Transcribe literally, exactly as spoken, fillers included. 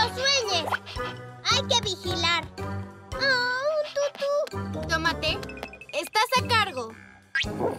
sueñes. Hay que vigilar. ¡Oh, un tutú! Tómate. Estás a cargo.